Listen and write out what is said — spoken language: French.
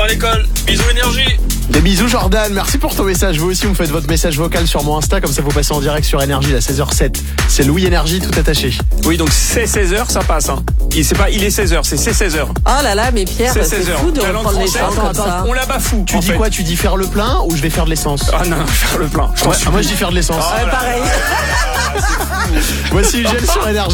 à l'école. Bisous énergie. Des bisous Jordan, merci pour ton message. Vous aussi, vous me faites votre message vocal sur mon Insta, comme ça vous passez en direct sur Énergie à 16h07. C'est Louis Énergie, tout attaché. Oui, donc c'est 16h, ça passe. Hein. Il est 16h, c'est 16h. Oh là là, mais Pierre, c'est fou de reprendre les choses comme ça. On la bafoue. Tu dis quoi? Tu dis faire le plein ou je vais faire de l'essence? Ah non, faire le plein. Moi je dis faire de l'essence. Pareil. Voici Gel sur Énergie.